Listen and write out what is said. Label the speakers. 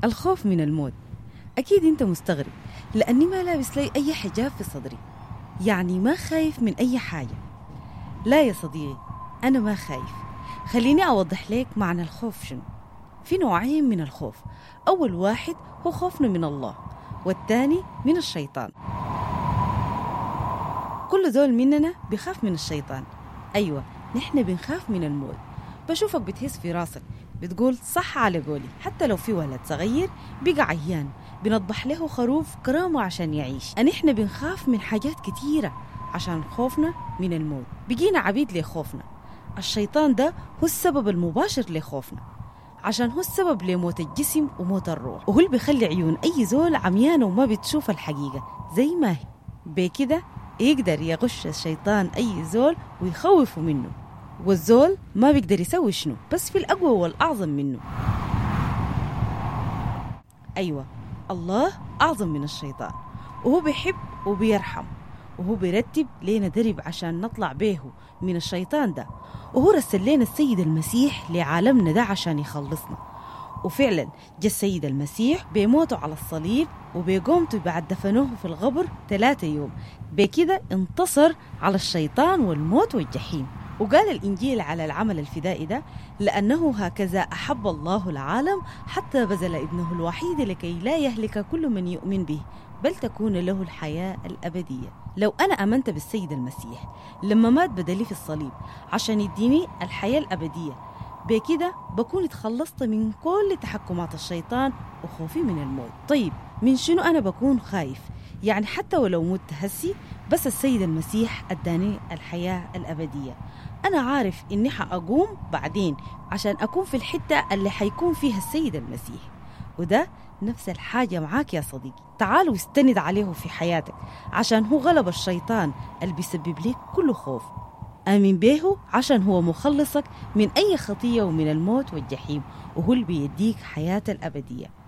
Speaker 1: الخوف من الموت. أكيد أنت مستغرب لأني ما لابس لي أي حجاب في صدري، يعني ما خايف من أي حاجة. لا يا صديقي، أنا ما خايف. خليني أوضح لك معنى الخوف شنو. في نوعين من الخوف، أول واحد هو خوفنا من الله، والثاني من الشيطان. كل زول مننا بيخاف من الشيطان. أيوة، نحن بنخاف من الموت. بشوفك بتهز في راسك بتقول صح على قولي. حتى لو في ولد صغير بقى عيان بنطبح له خروف كرامه عشان يعيش. نحن بنخاف من حاجات كتيرة عشان خوفنا من الموت. بقينا عبيد لخوفنا. الشيطان ده هو السبب المباشر لخوفنا، عشان هو السبب لموت الجسم وموت الروح، وهو اللي بيخلي عيون أي زول عميانة وما بتشوف الحقيقة زي ما هي. بكده يقدر يغش الشيطان أي زول ويخوفه منه، والزول ما بيقدر يسوي شنو بس في الأقوى والأعظم منه. أيوة، الله أعظم من الشيطان، وهو بيحب وبيرحم، وهو بيرتب لنا درب عشان نطلع به من الشيطان ده. وهو رسل لنا السيد المسيح لعالمنا ده عشان يخلصنا. وفعلا جاء السيد المسيح بيموته على الصليب وبيقومته بعد دفنوه في القبر 3 يوم. بكده انتصر على الشيطان والموت والجحيم. وقال الإنجيل على العمل الفدائي ده: لأنه هكذا أحب الله العالم حتى بذل ابنه الوحيد لكي لا يهلك كل من يؤمن به بل تكون له الحياة الأبدية. لو أنا أمنت بالسيد المسيح لما مات بدلي في الصليب عشان يديني الحياة الأبدية، بكده بكون اتخلصت من كل تحكمات الشيطان وخوفي من الموت. طيب من شنو أنا بكون خايف؟ يعني حتى ولو مت هسي بس السيد المسيح أداني الحياة الأبدية، أنا عارف إني حأقوم بعدين عشان أكون في الحتة اللي حيكون فيها السيد المسيح. وده نفس الحاجة معاك يا صديقي. تعال واستند عليه في حياتك عشان هو غلب الشيطان اللي بيسبب لك كل خوف. آمن به عشان هو مخلصك من أي خطية ومن الموت والجحيم، وهو اللي بيديك حياة الأبدية.